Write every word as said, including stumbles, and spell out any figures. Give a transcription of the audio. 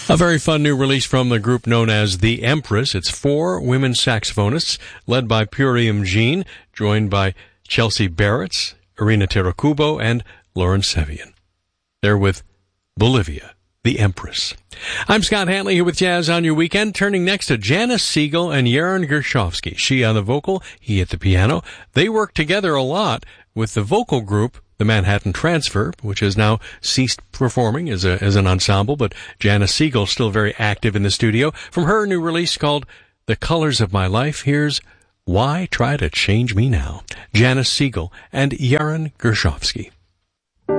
A very fun new release from the group known as The Empress. It's four women saxophonists, led by Purium Jean, joined by Chelsea Barretts, Irina Terakubo, and Lauren Sevian. They're with Bolivia, The Empress. I'm Scott Hanley here with Jazz on Your Weekend, turning next to Janice Siegel and Yaron Gershovsky. She on the vocal, he at the piano. They work together a lot with the vocal group, the Manhattan Transfer, which has now ceased performing as a as an ensemble, but Janice Siegel still very active in the studio. From her new release called The Colors of My Life, here's Why Try to Change Me Now? Janice Siegel and Yaron Gershovsky.